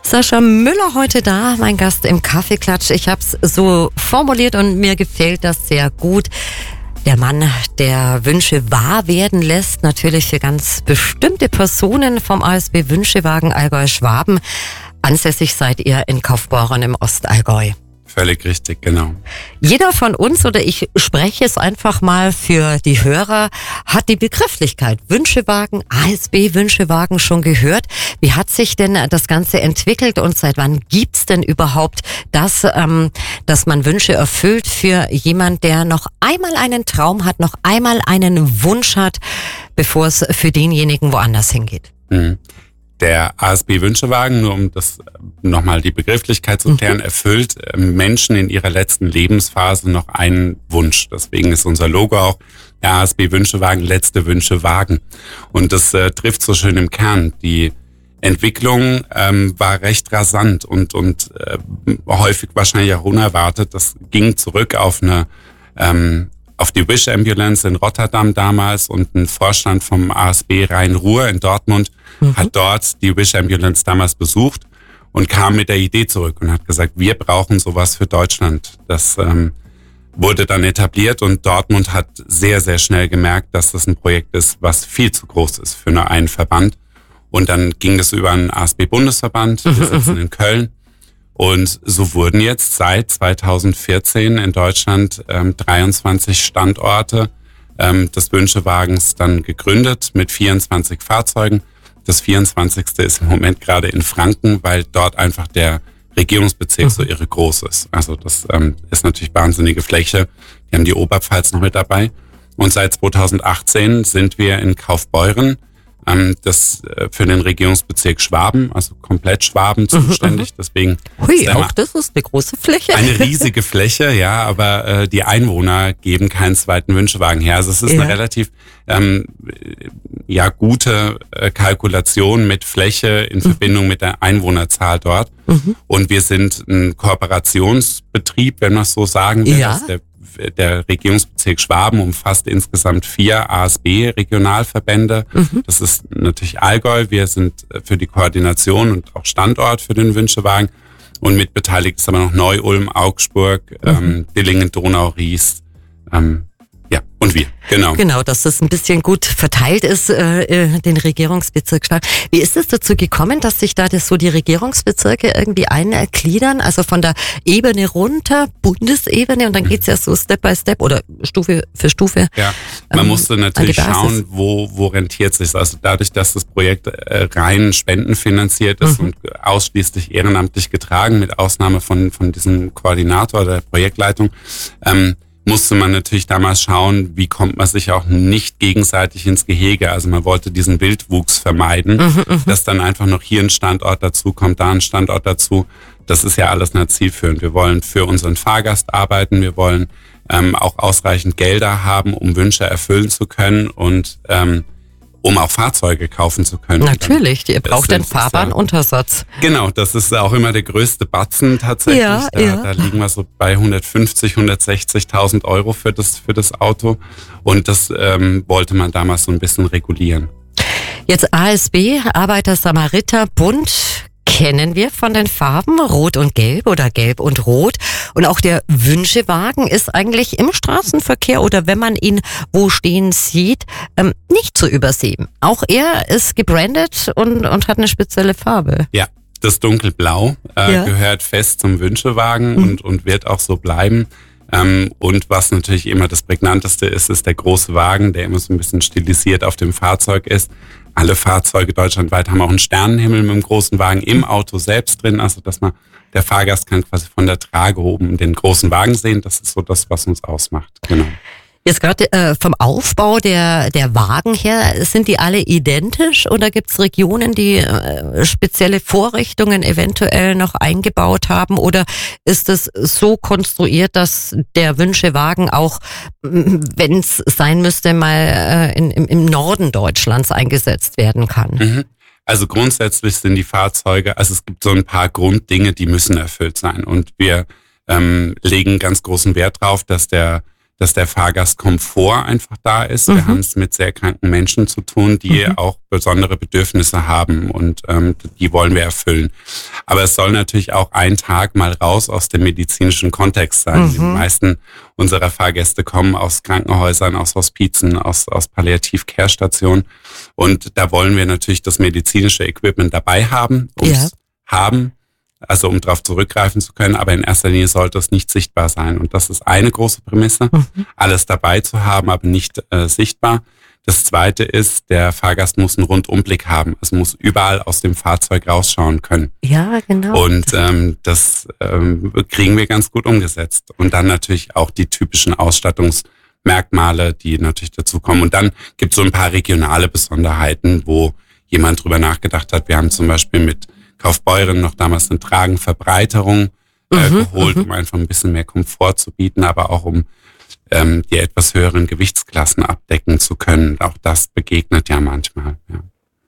Sascha Müller heute da, mein Gast im Kaffeeklatsch. Ich habe es so formuliert und mir gefällt das sehr gut. Der Mann, der Wünsche wahr werden lässt, natürlich für ganz bestimmte Personen vom ASB Wünschewagen Allgäu-Schwaben. Ansässig seid ihr in Kaufbeuren im Ostallgäu. Völlig richtig, genau. Jeder von uns, oder ich spreche es einfach mal für die Hörer, hat die Begrifflichkeit Wünschewagen, ASB Wünschewagen schon gehört. Wie hat sich denn das Ganze entwickelt und seit wann gibt's denn überhaupt das, dass man Wünsche erfüllt für jemand, der noch einmal einen Traum hat, noch einmal einen Wunsch hat, bevor es für denjenigen woanders hingeht? Mhm. Der ASB Wünschewagen, nur um das nochmal die Begrifflichkeit zu klären, erfüllt Menschen in ihrer letzten Lebensphase noch einen Wunsch. Deswegen ist unser Logo auch der ASB Wünschewagen, letzte Wünsche wagen. Und das trifft so schön im Kern. Die Entwicklung war recht rasant und häufig wahrscheinlich auch unerwartet. Das ging zurück auf die Wish Ambulance in Rotterdam damals, und ein Vorstand vom ASB Rhein-Ruhr in Dortmund hat dort die Wish Ambulance damals besucht und kam mit der Idee zurück und hat gesagt, wir brauchen sowas für Deutschland. Das wurde dann etabliert und Dortmund hat sehr, sehr schnell gemerkt, dass das ein Projekt ist, was viel zu groß ist für nur einen Verband. Und dann ging das über einen ASB-Bundesverband, wir sitzen in Köln. Und so wurden jetzt seit 2014 in Deutschland 23 Standorte des Wünschewagens dann gegründet mit 24 Fahrzeugen. Das 24. ist im Moment gerade in Franken, weil dort einfach der Regierungsbezirk so irre groß ist. Also das ist natürlich wahnsinnige Fläche. Die haben die Oberpfalz noch mit dabei. Und seit 2018 sind wir in Kaufbeuren, das für den Regierungsbezirk Schwaben, also komplett Schwaben zuständig. Deswegen auch das ist eine große Fläche. Eine riesige Fläche, ja, aber die Einwohner geben keinen zweiten Wünschewagen her. Also es ist eine relativ gute Kalkulation mit Fläche in Verbindung mit der Einwohnerzahl dort. Und wir sind ein Kooperationsbetrieb, wenn man es so sagen will. Ja. Der Regierungsbezirk Schwaben umfasst insgesamt 4 ASB-Regionalverbände. Das ist natürlich Allgäu. Wir sind für die Koordination und auch Standort für den Wünschewagen. Und mitbeteiligt ist aber noch Neu-Ulm, Augsburg, Dillingen, Donau, Ries, und wir, genau. Genau, dass das ein bisschen gut verteilt ist, den Regierungsbezirk Schwaben. Wie ist es dazu gekommen, dass sich da die Regierungsbezirke irgendwie eingliedern? Also von der Ebene runter, Bundesebene, und dann geht's ja so Step by Step oder Stufe für Stufe. Ja, man musste natürlich schauen, wo rentiert sich. Also dadurch, dass das Projekt rein spendenfinanziert ist und ausschließlich ehrenamtlich getragen, mit Ausnahme von diesem Koordinator der Projektleitung, musste man natürlich damals schauen, wie kommt man sich auch nicht gegenseitig ins Gehege. Also man wollte diesen Wildwuchs vermeiden, dass dann einfach noch hier ein Standort dazu kommt, da ein Standort dazu. Das ist ja alles nicht zielführend. Wir wollen für unseren Fahrgast arbeiten, wir wollen auch ausreichend Gelder haben, um Wünsche erfüllen zu können und um auch Fahrzeuge kaufen zu können. Natürlich, ihr braucht einen Fahrbahnuntersatz. Genau, das ist auch immer der größte Batzen tatsächlich. Da liegen wir so bei 150.000, 160.000 Euro für das Auto. Und das wollte man damals so ein bisschen regulieren. Jetzt ASB, Arbeiter-Samariter-Bund, kennen wir von den Farben Rot und Gelb oder Gelb und Rot. Und auch der Wünschewagen ist eigentlich im Straßenverkehr oder wenn man ihn wo stehen sieht, nicht zu übersehen. Auch er ist gebrandet und hat eine spezielle Farbe. Ja, das Dunkelblau gehört fest zum Wünschewagen und wird auch so bleiben. Und was natürlich immer das Prägnanteste ist der große Wagen, der immer so ein bisschen stilisiert auf dem Fahrzeug ist. Alle Fahrzeuge deutschlandweit haben auch einen Sternenhimmel mit dem großen Wagen im Auto selbst drin, also dass der Fahrgast kann quasi von der Trage oben den großen Wagen sehen. Das ist so das, was uns ausmacht. Genau. Jetzt gerade vom Aufbau der Wagen her, sind die alle identisch oder gibt es Regionen, die spezielle Vorrichtungen eventuell noch eingebaut haben, oder ist es so konstruiert, dass der Wünschewagen auch, wenn es sein müsste, mal im Norden Deutschlands eingesetzt werden kann? Also grundsätzlich sind die Fahrzeuge, also es gibt so ein paar Grunddinge, die müssen erfüllt sein, und wir legen ganz großen Wert drauf, dass der dass der Fahrgastkomfort einfach da ist. Wir haben es mit sehr kranken Menschen zu tun, die auch besondere Bedürfnisse haben und die wollen wir erfüllen. Aber es soll natürlich auch ein Tag mal raus aus dem medizinischen Kontext sein. Die meisten unserer Fahrgäste kommen aus Krankenhäusern, aus Hospizen, aus Palliativ-Care-Stationen und da wollen wir natürlich das medizinische Equipment dabei haben, also um darauf zurückgreifen zu können, aber in erster Linie sollte es nicht sichtbar sein. Und das ist eine große Prämisse, alles dabei zu haben, aber nicht sichtbar. Das Zweite ist, der Fahrgast muss einen Rundumblick haben. Es muss überall aus dem Fahrzeug rausschauen können. Ja, genau. Und das kriegen wir ganz gut umgesetzt. Und dann natürlich auch die typischen Ausstattungsmerkmale, die natürlich dazu kommen. Und dann gibt es so ein paar regionale Besonderheiten, wo jemand drüber nachgedacht hat. Wir haben zum Beispiel mit Kaufbeuren noch damals eine Tragenverbreiterung geholt, um einfach ein bisschen mehr Komfort zu bieten, aber auch um die etwas höheren Gewichtsklassen abdecken zu können. Auch das begegnet ja manchmal. Ja.